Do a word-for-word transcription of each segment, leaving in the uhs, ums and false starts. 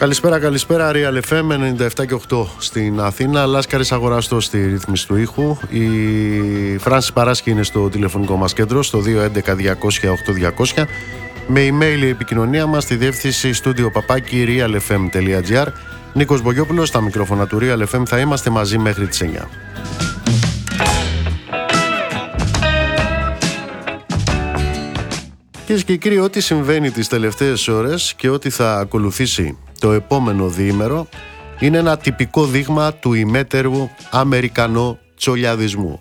Καλησπέρα, καλησπέρα. Real εφ εμ ενενήντα επτά και οκτώ στην Αθήνα. Λάσκαρης Αγοραστό στη ρύθμιση του ήχου. Η Φράνση Παράσκη είναι στο τηλεφωνικό μας κέντρο, στο δύο έντεκα διακόσια οκτώ διακόσια. Με email η επικοινωνία μας στη διεύθυνση στούντιο παπάκι realfm τελεία gr. Νίκος Μπογιόπουλος, στα μικρόφωνα του Real εφ εμ. Θα είμαστε μαζί μέχρι τις εννιά. Κυρίες και κύριοι, ό,τι συμβαίνει τις τελευταίες ώρες και ό,τι θα ακολουθήσει το επόμενο διήμερο είναι ένα τυπικό δείγμα του ημέτερου αμερικανό τσολιαδισμού.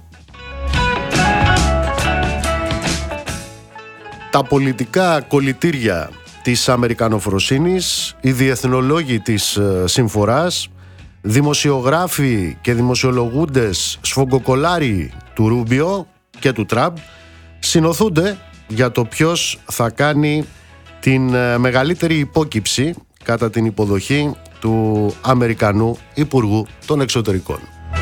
Τα πολιτικά κολλητήρια της αμερικανοφροσύνης, οι διεθνολόγοι της συμφοράς, δημοσιογράφοι και δημοσιολογούντες σφογκοκολάροι του Ρούμπιο και του Τραμπ συνοθούνται για το ποιος θα κάνει την μεγαλύτερη υπόκυψη κατά την υποδοχή του Αμερικανού Υπουργού των Εξωτερικών.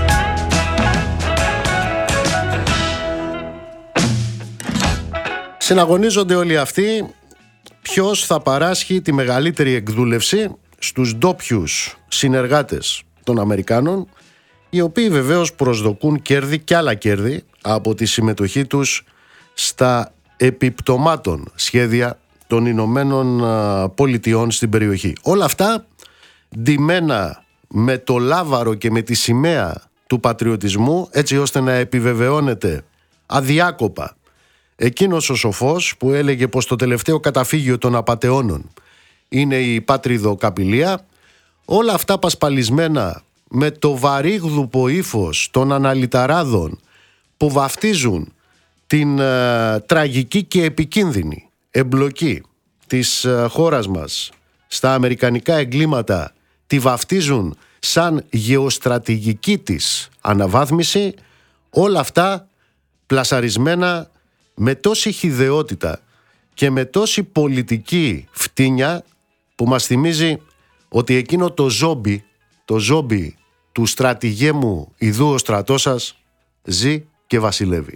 Συναγωνίζονται όλοι αυτοί ποιος θα παράσχει τη μεγαλύτερη εκδούλευση στους ντόπιους συνεργάτες των Αμερικάνων, οι οποίοι βεβαίως προσδοκούν κέρδη και άλλα κέρδη από τη συμμετοχή τους στα επιπτωμάτων σχέδια των Ηνωμένων Πολιτειών στην περιοχή. Όλα αυτά ντυμένα με το λάβαρο και με τη σημαία του πατριωτισμού, έτσι ώστε να επιβεβαιώνεται αδιάκοπα εκείνος ο σοφός που έλεγε πως το τελευταίο καταφύγιο των απατεώνων είναι η πατριδοκαπηλεία. Όλα αυτά πασπαλισμένα με το βαρύγδουπο ύφος των αναλυταράδων που βαφτίζουν την ε, τραγική και επικίνδυνη εμπλοκή της ε, χώρας μας στα αμερικανικά εγκλήματα, τη βαφτίζουν σαν γεωστρατηγική της αναβάθμιση. Όλα αυτά πλασαρισμένα με τόση χυδαιότητα και με τόση πολιτική φτύνια που μας θυμίζει ότι εκείνο το ζόμπι, το ζόμπι του στρατηγέμου ιδού ο στρατός σας ζει και βασιλεύει.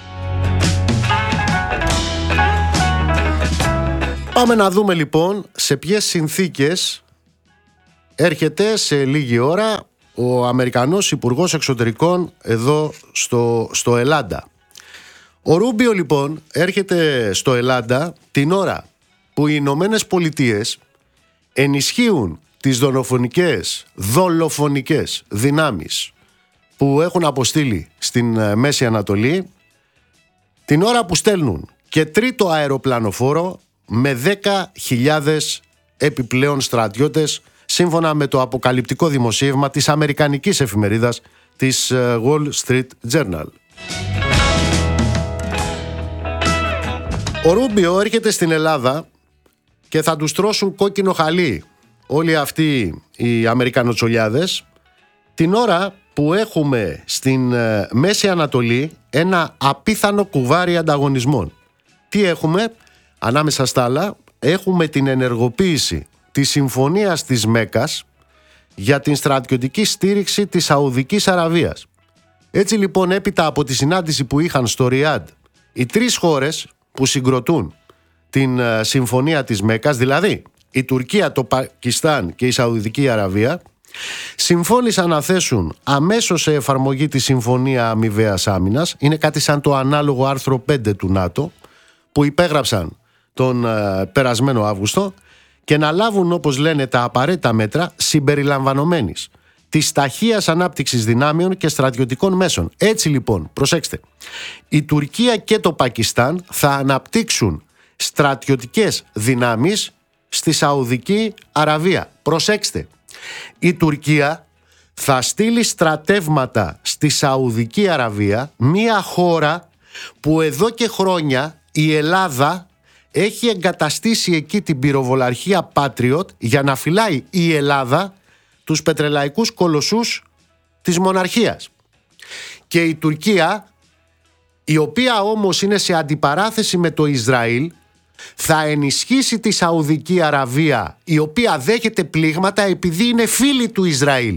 Πάμε να δούμε λοιπόν σε ποιες συνθήκες έρχεται σε λίγη ώρα ο Αμερικανός Υπουργός Εξωτερικών εδώ στο, στο Ελλάδα. Ο Ρούμπιο λοιπόν έρχεται στο Ελλάδα την ώρα που οι Ηνωμένες Πολιτείες ενισχύουν τις δολοφονικές, δολοφονικές δυνάμεις που έχουν αποστείλει στην Μέση Ανατολή, την ώρα που στέλνουν και τρίτο αεροπλανοφόρο με δέκα χιλιάδες επιπλέον στρατιώτες, σύμφωνα με το αποκαλυπτικό δημοσίευμα της αμερικανικής εφημερίδας της Wall Street Journal. Ο Ρούμπιο έρχεται στην Ελλάδα και θα τους τρώσουν κόκκινο χαλί όλοι αυτοί οι Αμερικανοτσολιάδες την ώρα που έχουμε στην Μέση Ανατολή ένα απίθανο κουβάρι ανταγωνισμών. Τι έχουμε? Ανάμεσα στα άλλα έχουμε την ενεργοποίηση της Συμφωνίας της Μέκας για την στρατιωτική στήριξη της Σαουδικής Αραβίας. Έτσι λοιπόν, έπειτα από τη συνάντηση που είχαν στο Ριάντ οι τρεις χώρες που συγκροτούν την Συμφωνία της Μέκας, δηλαδή η Τουρκία, το Πακιστάν και η Σαουδική Αραβία, συμφώνησαν να θέσουν αμέσως σε εφαρμογή τη Συμφωνία Αμοιβαίας Άμυνας. Είναι κάτι σαν το ανάλογο άρθρο πέντε του ΝΑΤΟ που υπέγραψαν τον ε, περασμένο Αύγουστο, και να λάβουν, όπως λένε, τα απαραίτητα μέτρα συμπεριλαμβανομένης της ταχείας ανάπτυξης δυνάμεων και στρατιωτικών μέσων. Έτσι λοιπόν, προσέξτε, η Τουρκία και το Πακιστάν θα αναπτύξουν στρατιωτικές δυνάμεις στη Σαουδική Αραβία. Προσέξτε, η Τουρκία θα στείλει στρατεύματα στη Σαουδική Αραβία, μια χώρα που εδώ και χρόνια η Ελλάδα έχει εγκαταστήσει εκεί την πυροβολαρχία Patriot για να φυλάει η Ελλάδα τους πετρελαϊκούς κολοσσούς της μοναρχίας. Και η Τουρκία, η οποία όμως είναι σε αντιπαράθεση με το Ισραήλ, θα ενισχύσει τη Σαουδική Αραβία, η οποία δέχεται πλήγματα επειδή είναι φίλη του Ισραήλ.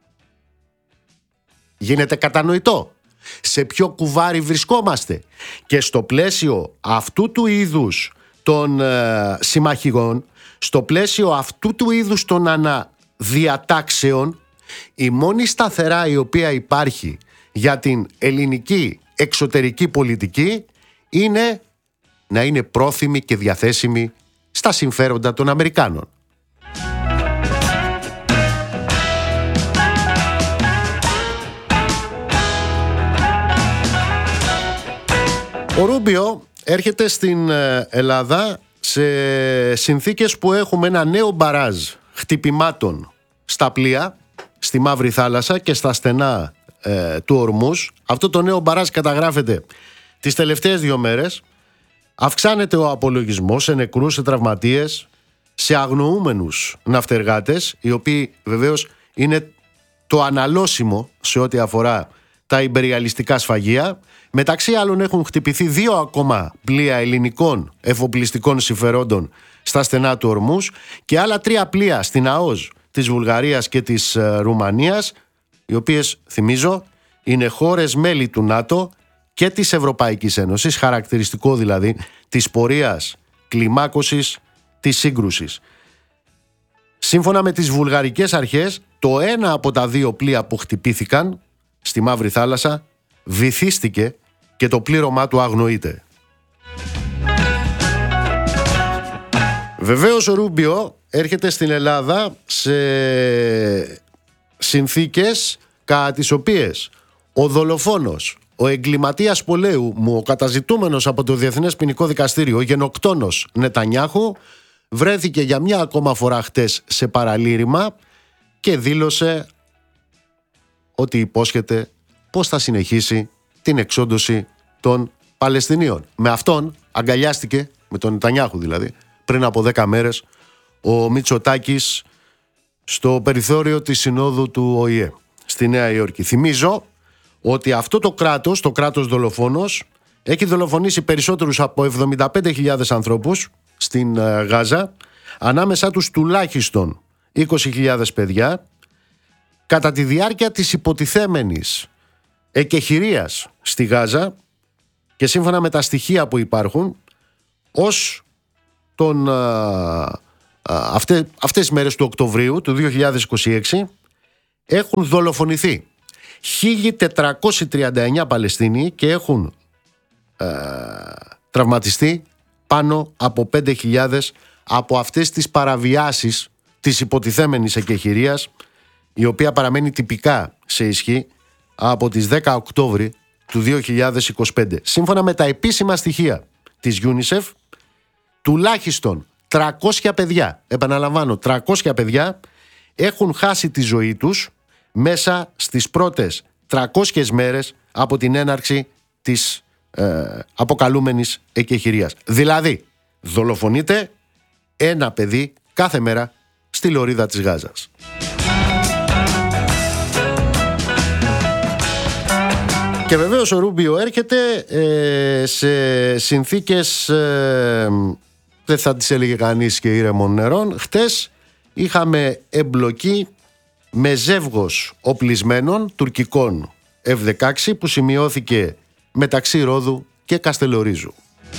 Γίνεται κατανοητό σε ποιο κουβάρι βρισκόμαστε? Και στο πλαίσιο αυτού του είδους των ε, συμμαχηγών, Στο πλαίσιο αυτού του είδους των αναδιατάξεων, η μόνη σταθερά η οποία υπάρχει για την ελληνική εξωτερική πολιτική είναι να είναι πρόθυμη και διαθέσιμη στα συμφέροντα των Αμερικάνων. Ο Ρούμπιο έρχεται στην Ελλάδα σε συνθήκες που έχουμε ένα νέο μπαράζ χτυπημάτων στα πλοία, στη Μαύρη Θάλασσα και στα στενά ε, του Ορμούς. Αυτό το νέο μπαράζ καταγράφεται τις τελευταίες δύο μέρες. Αυξάνεται ο απολογισμός σε νεκρούς, σε τραυματίες, σε αγνοούμενους ναυτεργάτες, οι οποίοι βεβαίως είναι το αναλώσιμο σε ό,τι αφορά τα ιμπεριαλιστικά σφαγεία. Μεταξύ άλλων έχουν χτυπηθεί δύο ακόμα πλοία ελληνικών εφοπλιστικών συμφερόντων στα στενά του Ορμούς και άλλα τρία πλοία στην ΑΟΣ της Βουλγαρίας και της Ρουμανίας, οι οποίες, θυμίζω, είναι χώρες μέλη του ΝΑΤΟ και της Ευρωπαϊκής Ένωσης, χαρακτηριστικό δηλαδή της πορείας κλιμάκωσης της σύγκρουσης. Σύμφωνα με τις βουλγαρικές αρχές, το ένα από τα δύο πλοία που χτυπήθηκαν στη Μαύρη Θάλασσα βυθίστηκε και το πλήρωμά του αγνοείται. Βεβαίως ο Ρούμπιο έρχεται στην Ελλάδα σε συνθήκες κατά τις οποίες ο δολοφόνος, ο εγκληματίας πολέμου μου, ο καταζητούμενος από το Διεθνές Ποινικό Δικαστήριο, ο γενοκτόνος Νετανιάχου, βρέθηκε για μια ακόμα φορά χτες σε παραλήρημα και δήλωσε ότι υπόσχεται πως θα συνεχίσει την εξόντωση των Παλαιστινίων. Με αυτόν αγκαλιάστηκε, με τον Νετανιάχου δηλαδή, πριν από δέκα μέρες ο Μητσοτάκης στο περιθώριο της Συνόδου του Ο Η Ε στη Νέα Υόρκη. Θυμίζω ότι αυτό το κράτος, το κράτος δολοφόνος, έχει δολοφονήσει περισσότερους από εβδομήντα πέντε χιλιάδες ανθρώπους στην Γάζα, ανάμεσά τους τουλάχιστον είκοσι χιλιάδες παιδιά, κατά τη διάρκεια της υποτιθέμενης εκεχηρίας στη Γάζα, και σύμφωνα με τα στοιχεία που υπάρχουν, ως τον, α, α, αυτές, αυτές τις μέρες του Οκτωβρίου του δύο χιλιάδες είκοσι έξι έχουν δολοφονηθεί χίλια τετρακόσιοι τριάντα εννέα Παλαιστίνοι και έχουν α, τραυματιστεί πάνω από πέντε χιλιάδες από αυτές τις παραβιάσεις της υποτιθέμενης εκεχηρίας, η οποία παραμένει τυπικά σε ισχύ από τις δέκα Οκτώβρη του δύο χιλιάδες είκοσι πέντε. Σύμφωνα με τα επίσημα στοιχεία της UNICEF, τουλάχιστον τριακόσια παιδιά, επαναλαμβάνω, τριακόσια παιδιά έχουν χάσει τη ζωή τους μέσα στις πρώτες τριακόσιες μέρες από την έναρξη της ε, αποκαλούμενης εκεχηρίας. Δηλαδή, δολοφονείται ένα παιδί κάθε μέρα στη λωρίδα της Γάζας. Και βεβαίως ο Ρούμπιο έρχεται ε, σε συνθήκες, ε, δεν θα τις έλεγε κανείς και ήρεμων νερών. Χτες είχαμε εμπλοκή με ζεύγος οπλισμένων τουρκικών εφ δεκαέξι που σημειώθηκε μεταξύ Ρόδου και Καστελορίζου.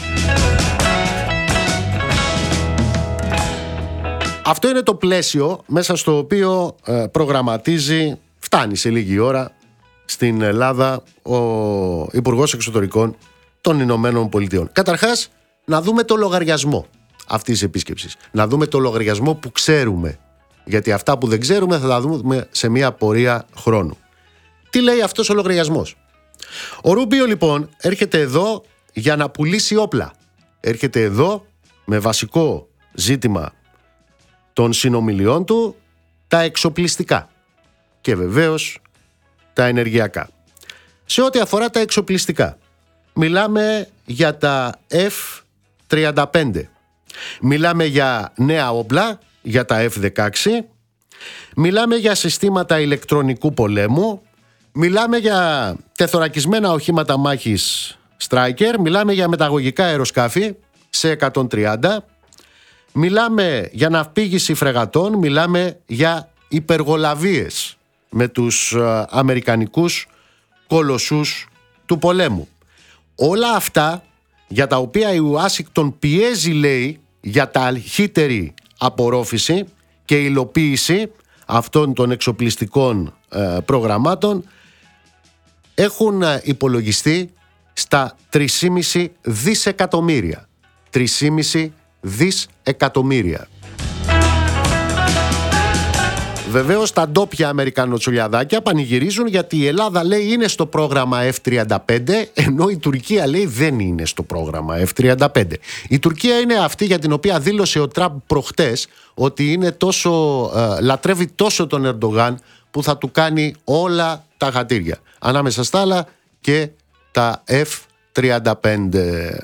Αυτό είναι το πλαίσιο μέσα στο οποίο ε, προγραμματίζει, φτάνει σε λίγη ώρα στην Ελλάδα ο Υπουργός Εξωτερικών των Ηνωμένων Πολιτειών. Καταρχάς, να δούμε το λογαριασμό αυτής της επίσκεψης. Να δούμε το λογαριασμό που ξέρουμε. Γιατί αυτά που δεν ξέρουμε θα τα δούμε σε μια πορεία χρόνου. Τι λέει αυτός ο λογαριασμός? Ο Ρούμπιο λοιπόν έρχεται εδώ για να πουλήσει όπλα. Έρχεται εδώ με βασικό ζήτημα των συνομιλιών του τα εξοπλιστικά και βεβαίως τα ενεργειακά. Σε ό,τι αφορά τα εξοπλιστικά, μιλάμε για τα εφ τριάντα πέντε, μιλάμε για νέα όπλα, για τα εφ δεκαέξι, μιλάμε για συστήματα ηλεκτρονικού πολέμου, μιλάμε για τεθωρακισμένα οχήματα μάχης Stryker, μιλάμε για μεταγωγικά αεροσκάφη σε εκατόν τριάντα, μιλάμε για ναυπήγηση φρεγατών, μιλάμε για υπεργολαβίες με τους α, αμερικανικούς κολοσσούς του πολέμου. Όλα αυτά για τα οποία η Ουάσιγκτον πιέζει, λέει, για ταχύτερη απορρόφηση και υλοποίηση αυτών των εξοπλιστικών ε, προγραμμάτων έχουν υπολογιστεί στα τρία κόμμα πέντε δισεκατομμύρια. τρία κόμμα πέντε δισεκατομμύρια. Βεβαίως τα ντόπια αμερικανοτσολιαδάκια πανηγυρίζουν γιατί η Ελλάδα λέει είναι στο πρόγραμμα εφ τριάντα πέντε, ενώ η Τουρκία λέει δεν είναι στο πρόγραμμα εφ τριάντα πέντε. Η Τουρκία είναι αυτή για την οποία δήλωσε ο Τραμπ προχτές ότι είναι τόσο, ε, λατρεύει τόσο τον Ερντογάν που θα του κάνει όλα τα χατήρια. Ανάμεσα στα άλλα και τα εφ τριάντα πέντε.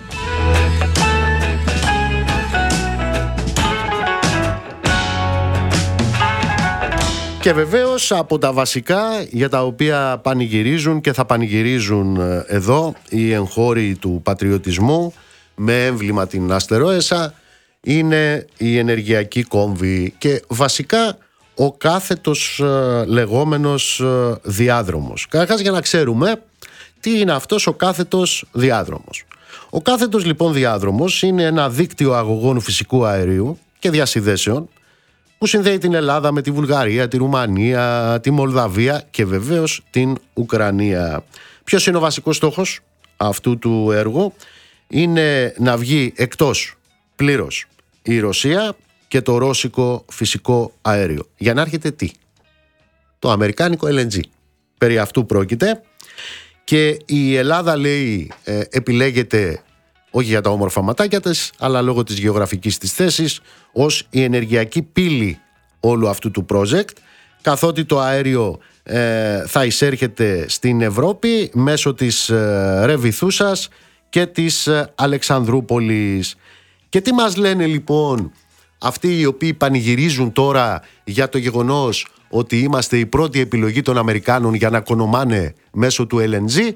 Και βεβαίως από τα βασικά για τα οποία πανηγυρίζουν και θα πανηγυρίζουν εδώ οι εγχώροι του πατριωτισμού με έμβλημα την αστερόεσα είναι η ενεργειακή κόμβη και βασικά ο κάθετος ε, λεγόμενος ε, διάδρομος. Καταρχάς για να ξέρουμε τι είναι αυτός ο κάθετος διάδρομος. Ο κάθετος λοιπόν διάδρομος είναι ένα δίκτυο αγωγών φυσικού αερίου και διασυνδέσεων που συνδέει την Ελλάδα με τη Βουλγαρία, τη Ρουμανία, τη Μολδαβία και βεβαίως την Ουκρανία. Ποιος είναι ο βασικός στόχος αυτού του έργου? Είναι να βγει εκτός πλήρως η Ρωσία και το ρώσικο φυσικό αέριο. Για να έρχεται τι? Το αμερικάνικο ελ εν τζι. Περί αυτού πρόκειται και η Ελλάδα λέει ε, επιλέγεται όχι για τα όμορφα ματάκια της, αλλά λόγω της γεωγραφικής της θέσης, ως η ενεργειακή πύλη όλου αυτού του project, καθότι το αέριο ε, θα εισέρχεται στην Ευρώπη μέσω της ε, Ρεβιθούσας και της ε, Αλεξανδρούπολης. Και τι μας λένε λοιπόν αυτοί οι οποίοι πανηγυρίζουν τώρα για το γεγονός ότι είμαστε η πρώτη επιλογή των Αμερικάνων για να κονομάνε μέσω του ελ εν τζι?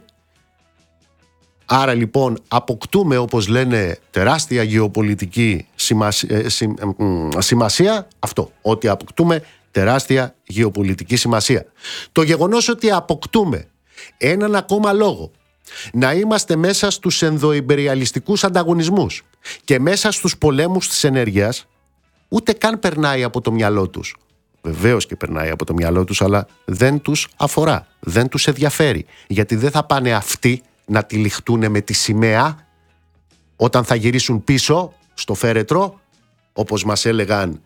Άρα λοιπόν αποκτούμε, όπως λένε, τεράστια γεωπολιτική σημασία, σημασία, αυτό, ότι αποκτούμε τεράστια γεωπολιτική σημασία. Το γεγονός ότι αποκτούμε έναν ακόμα λόγο να είμαστε μέσα στους ενδοϊμπεριαλιστικούς ανταγωνισμούς και μέσα στους πολέμους της ενέργειας ούτε καν περνάει από το μυαλό τους. Βεβαίως και περνάει από το μυαλό τους, αλλά δεν τους αφορά, δεν τους ενδιαφέρει, γιατί δεν θα πάνε αυτοί να τυλιχτούν με τη σημαία όταν θα γυρίσουν πίσω στο φέρετρο, όπως μας έλεγαν